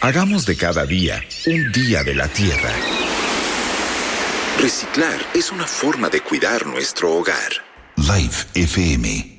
Hagamos de cada día un día de la tierra. Reciclar es una forma de cuidar nuestro hogar. Life FM